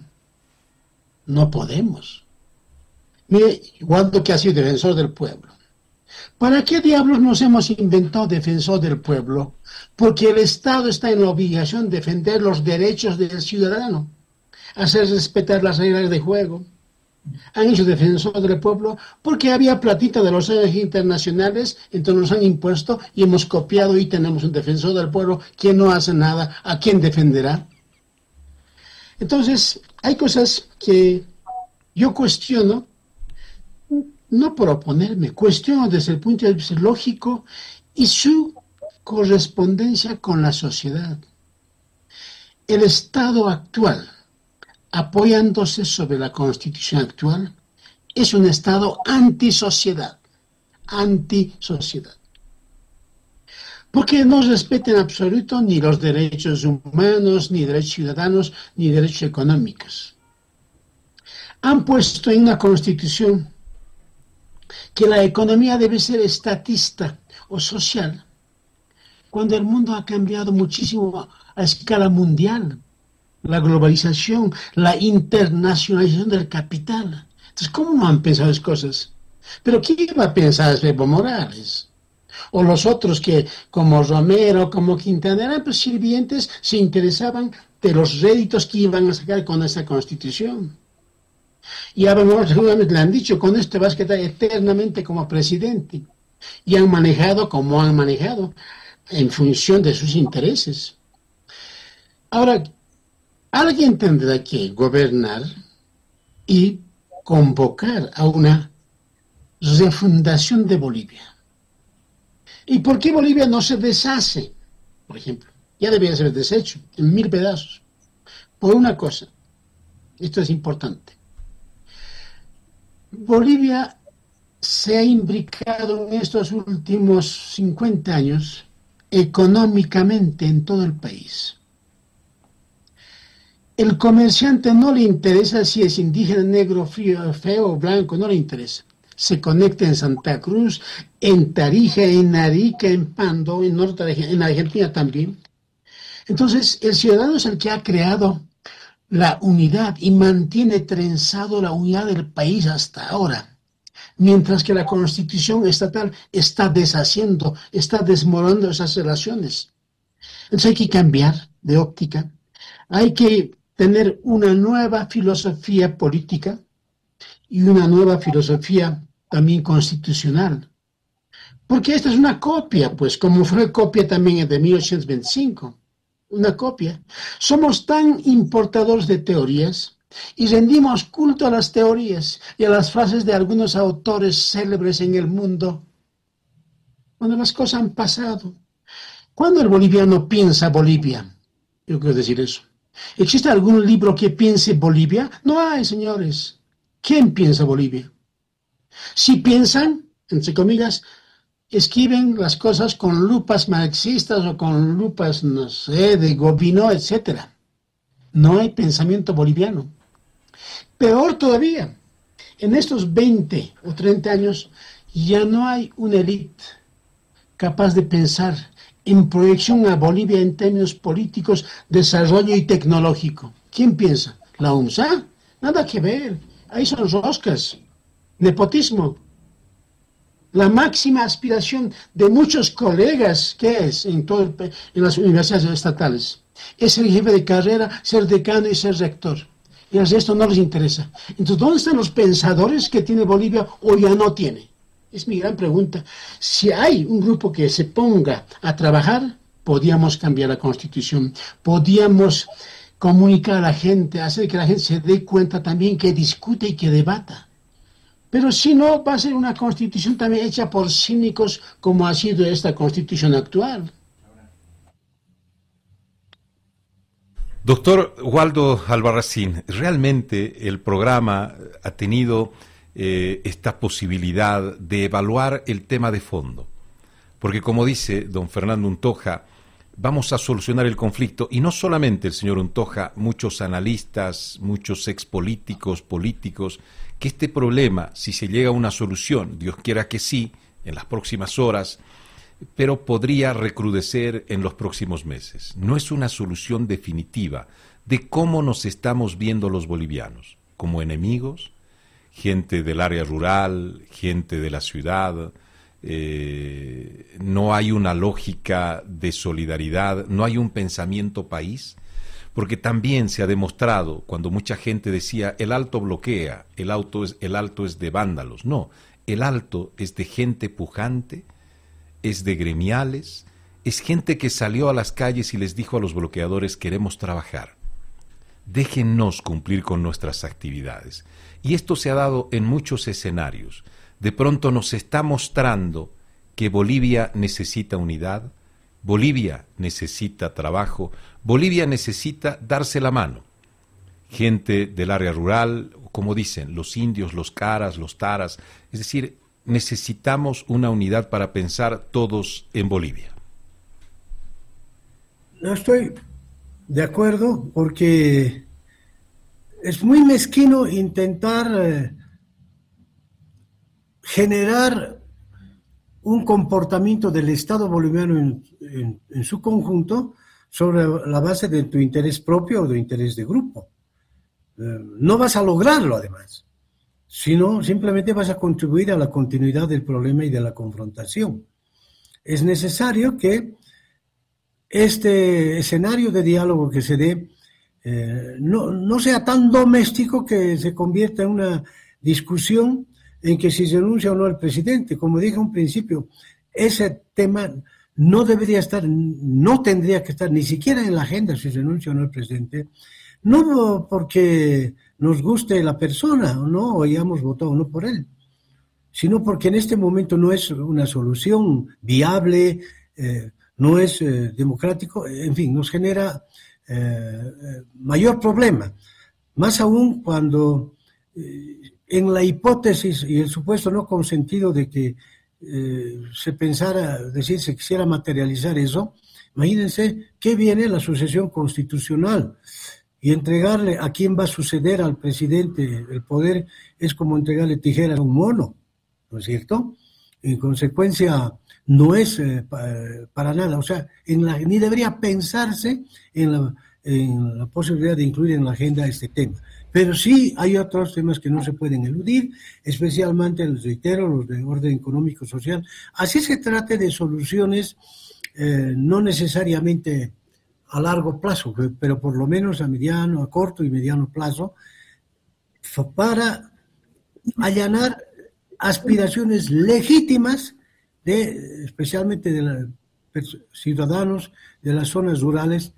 No podemos. Mire, Waldo, que ha sido defensor del pueblo. ¿Para qué diablos nos hemos inventado defensor del pueblo? Porque el Estado está en la obligación de defender los derechos del ciudadano, hacer respetar las reglas de juego. Han hecho defensor del pueblo porque había platita de los órganos internacionales, entonces nos han impuesto y hemos copiado y tenemos un defensor del pueblo que no hace nada. ¿A quién defenderá? Entonces, hay cosas que yo cuestiono, no por oponerme, cuestiono desde el punto de vista lógico y su correspondencia con la sociedad. El Estado actual, apoyándose sobre la Constitución actual, es un Estado antisociedad, porque no respeta en absoluto ni los derechos humanos, ni derechos ciudadanos, ni derechos económicos. Han puesto en una Constitución que la economía debe ser estatista o social, cuando el mundo ha cambiado muchísimo a escala mundial. La globalización, la internacionalización del capital. Entonces, ¿cómo no han pensado esas cosas? Pero ¿quién va a pensar Evo Morales? O los otros que, como Romero, como Quintana, eran pues sirvientes, se interesaban de los réditos que iban a sacar con esta Constitución. Y a Evo Morales seguramente le han dicho, con esto vas a quedar eternamente como presidente. Y han manejado como han manejado, en función de sus intereses. Ahora, alguien tendrá que gobernar y convocar a una refundación de Bolivia. ¿Y por qué Bolivia no se deshace? Por ejemplo, ya debería ser deshecho en 1000 pedazos. Por una cosa, esto es importante. Bolivia se ha imbricado en estos últimos 50 años económicamente en todo el país. El comerciante no le interesa si es indígena, negro, feo o blanco, no le interesa. Se conecta en Santa Cruz, en Tarija, en Arica, en Pando, en en Argentina también. Entonces, el ciudadano es el que ha creado la unidad y mantiene trenzado la unidad del país hasta ahora. Mientras que la Constitución estatal está deshaciendo, está desmoronando esas relaciones. Entonces hay que cambiar de óptica. Hay que tener una nueva filosofía política y una nueva filosofía también constitucional. Porque esta es una copia, pues, como fue copia también de 1825. Una copia. Somos tan importadores de teorías y rendimos culto a las teorías y a las frases de algunos autores célebres en el mundo. Cuando las cosas han pasado, ¿cuándo el boliviano piensa Bolivia? Yo quiero decir eso. ¿Existe algún libro que piense Bolivia? No hay, señores. ¿Quién piensa Bolivia? Si piensan, entre comillas, escriben las cosas con lupas marxistas o con lupas, no sé, de Gobineau, etc. No hay pensamiento boliviano. Peor todavía, en estos 20 o 30 años ya no hay una élite capaz de pensar en proyección a Bolivia en términos políticos, desarrollo y tecnológico. ¿Quién piensa? ¿La UNSA? Nada que ver. Ahí son roscas. Nepotismo. La máxima aspiración de muchos colegas, ¿qué es? En las universidades estatales. Es ser jefe de carrera, ser decano y ser rector. Y el resto no les interesa. Entonces, ¿dónde están los pensadores que tiene Bolivia o ya no tiene? Es mi gran pregunta. Si hay un grupo que se ponga a trabajar, podíamos cambiar la Constitución, podíamos comunicar a la gente, hacer que la gente se dé cuenta también que discute y que debata. Pero si no, va a ser una Constitución también hecha por cínicos como ha sido esta Constitución actual. Doctor Waldo Albarracín, realmente el programa ha tenido esta posibilidad de evaluar el tema de fondo, porque como dice don Fernando Untoja, vamos a solucionar el conflicto, y no solamente el señor Untoja, muchos analistas, muchos expolíticos, políticos, que este problema, si se llega a una solución, Dios quiera que sí, en las próximas horas, pero podría recrudecer en los próximos meses. No es una solución definitiva de cómo nos estamos viendo los bolivianos, como enemigos, gente del área rural, gente de la ciudad. No hay una lógica de solidaridad, no hay un pensamiento país, porque también se ha demostrado, cuando mucha gente decía el Alto bloquea, el Alto es de vándalos. No, el Alto es de gente pujante, es de gremiales, es gente que salió a las calles y les dijo a los bloqueadores: queremos trabajar, déjennos cumplir con nuestras actividades. Y esto se ha dado en muchos escenarios. De pronto nos está mostrando que Bolivia necesita unidad, Bolivia necesita trabajo, Bolivia necesita darse la mano. Gente del área rural, como dicen, los indios, los caras, los taras, es decir, necesitamos una unidad para pensar todos en Bolivia. No estoy de acuerdo, porque es muy mezquino intentar generar un comportamiento del Estado boliviano en su conjunto sobre la base de tu interés propio o de interés de grupo. No vas a lograrlo, además, sino simplemente vas a contribuir a la continuidad del problema y de la confrontación. Es necesario que este escenario de diálogo que se dé no sea tan doméstico que se convierta en una discusión en que si se renuncia o no al presidente. Como dije en un principio, ese tema no debería estar, no tendría que estar ni siquiera en la agenda si se renuncia o no al presidente, no porque nos guste la persona o no, o hayamos votado o no por él, sino porque en este momento no es una solución viable, no es democrático, en fin, nos genera mayor problema, más aún cuando en la hipótesis y el supuesto no consentido de que se pensara, decir, se quisiera materializar eso. Imagínense que viene la sucesión constitucional y entregarle a quien va a suceder al presidente el poder es como entregarle tijeras a un mono, ¿no es cierto? En consecuencia, no es para nada, o sea, ni debería pensarse en la posibilidad de incluir en la agenda este tema. Pero sí hay otros temas que no se pueden eludir, especialmente, les reitero, los de orden económico social. Así se trate de soluciones no necesariamente a largo plazo, pero por lo menos a mediano, a corto y mediano plazo, para allanar aspiraciones legítimas especialmente de los ciudadanos de las zonas rurales,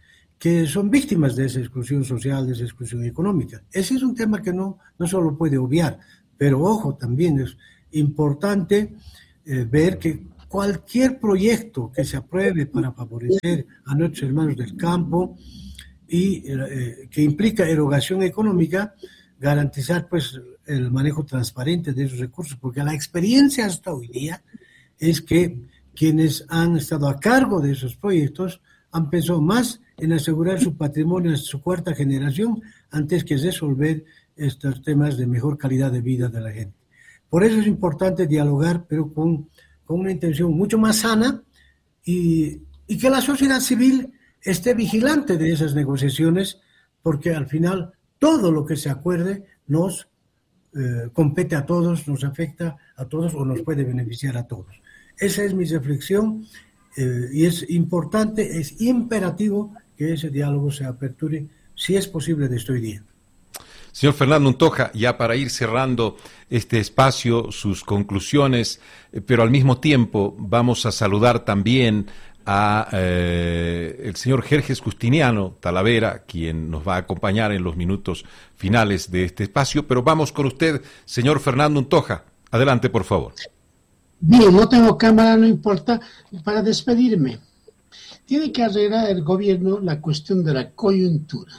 que son víctimas de esa exclusión social, de esa exclusión económica. Ese es un tema que no solo puede obviar, pero ojo, también es importante ver que cualquier proyecto que se apruebe para favorecer a nuestros hermanos del campo y que implica erogación económica, garantizar pues el manejo transparente de esos recursos, porque la experiencia hasta hoy día es que quienes han estado a cargo de esos proyectos han pensado más en asegurar su patrimonio a su cuarta generación antes que resolver estos temas de mejor calidad de vida de la gente. Por eso es importante dialogar, pero con una intención mucho más sana y que la sociedad civil esté vigilante de esas negociaciones, porque al final todo lo que se acuerde nos compete a todos, nos afecta a todos o nos puede beneficiar a todos. Esa es mi reflexión y es importante, es imperativo que ese diálogo se aperture, si es posible, desde hoy día. Señor Fernando Untoja, ya para ir cerrando este espacio, sus conclusiones, pero al mismo tiempo vamos a saludar también a el señor Jerjes Justiniano Talavera, quien nos va a acompañar en los minutos finales de este espacio, pero vamos con usted, señor Fernando Untoja. Adelante, por favor. Bien, no tengo cámara, no importa. Para despedirme, tiene que arreglar el gobierno la cuestión de la coyuntura.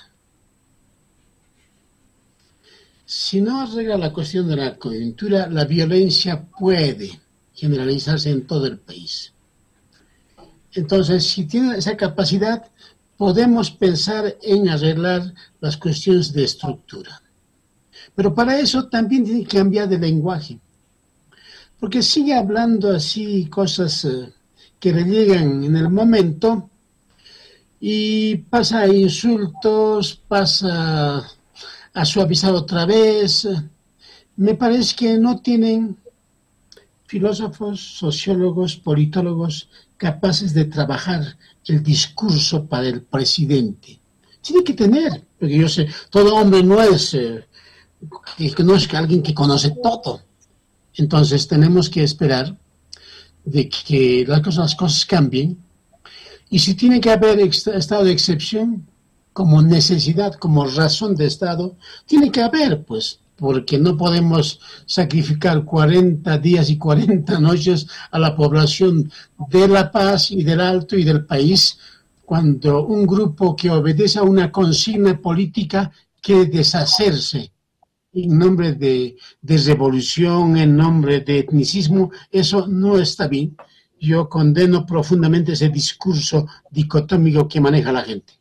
Si no arregla la cuestión de la coyuntura, la violencia puede generalizarse en todo el país. Entonces, si tiene esa capacidad, podemos pensar en arreglar las cuestiones de estructura. Pero para eso también tiene que cambiar de lenguaje. Porque sigue hablando así cosas que le llegan en el momento y pasa a insultos, pasa a suavizar otra vez. Me parece que no tienen filósofos, sociólogos, politólogos capaces de trabajar el discurso para el presidente. Tiene que tener, porque yo sé, todo hombre no es alguien que conoce todo. Entonces tenemos que esperar de que las cosas cambien, y si tiene que haber estado de excepción como necesidad, como razón de Estado, tiene que haber, pues, porque no podemos sacrificar 40 días y 40 noches a la población de La Paz y del Alto y del país cuando un grupo que obedece a una consigna política quiere deshacerse en nombre de revolución, en nombre de etnicismo. Eso no está bien. Yo condeno profundamente ese discurso dicotómico que maneja la gente.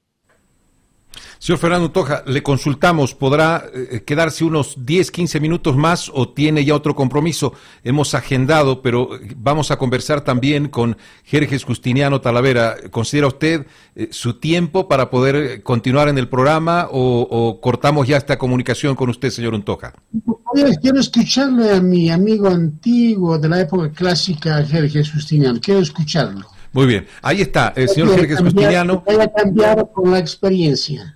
Señor Fernando Untoja, le consultamos, ¿podrá quedarse unos 10, 15 minutos más o tiene ya otro compromiso? Hemos agendado, pero vamos a conversar también con Jerjes Justiniano Talavera. ¿Considera usted su tiempo para poder continuar en el programa o cortamos ya esta comunicación con usted, señor Untoja? Quiero escucharle a mi amigo antiguo de la época clásica, Jerjes Justiniano. Quiero escucharlo. Muy bien, ahí está, el señor Jerjes Justiniano. Ha cambiado con la experiencia.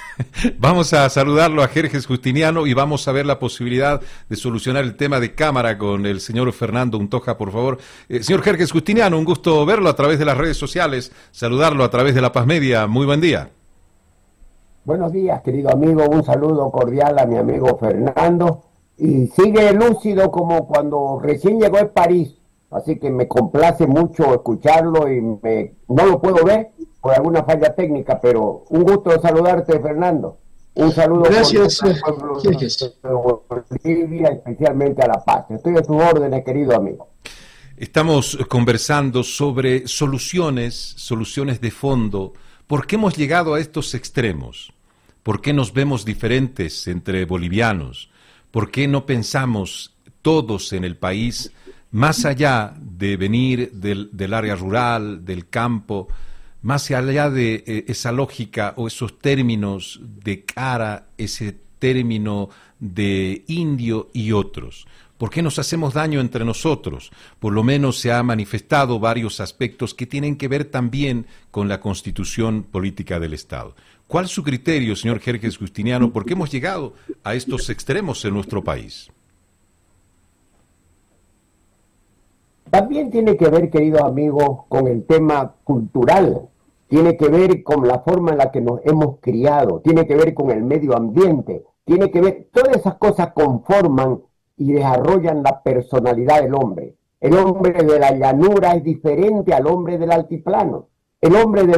Vamos a saludarlo a Jerjes Justiniano y vamos a ver la posibilidad de solucionar el tema de cámara con el señor Fernando Untoja, por favor. Señor Jerjes Justiniano, un gusto verlo a través de las redes sociales, saludarlo a través de La Paz Media. Muy buen día. Buenos días, querido amigo. Un saludo cordial a mi amigo Fernando. Y sigue lúcido como cuando recién llegó a París. Así que me complace mucho escucharlo y no lo puedo ver por alguna falla técnica, pero un gusto de saludarte, Fernando. Un saludo. Gracias, al pueblo de Bolivia, especialmente a La Paz. Estoy a sus órdenes, querido amigo. Estamos conversando sobre soluciones de fondo. ¿Por qué hemos llegado a estos extremos? ¿Por qué nos vemos diferentes entre bolivianos? ¿Por qué no pensamos todos en el país más allá de venir del área rural, del campo, más allá de esa lógica o esos términos de cara, ese término de indio y otros? ¿Por qué nos hacemos daño entre nosotros? Por lo menos se ha manifestado varios aspectos que tienen que ver también con la constitución política del Estado. ¿Cuál es su criterio, señor Jerjes Justiniano? ¿Por qué hemos llegado a estos extremos en nuestro país? También tiene que ver, querido amigo, con el tema cultural. tiene que ver con la forma en la que nos hemos criado, tiene que ver con el medio ambiente, tiene que ver, todas esas cosas conforman y desarrollan la personalidad del hombre. El hombre de la llanura es diferente al hombre del altiplano. El hombre de